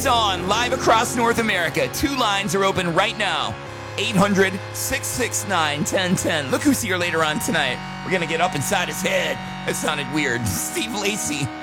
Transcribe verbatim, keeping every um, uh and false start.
is on live across North America. Two lines are open right now. eight hundred, six six nine, one zero one zero. Look who's here later on tonight. We're going to get up inside his head. That sounded weird. Steve Lacy.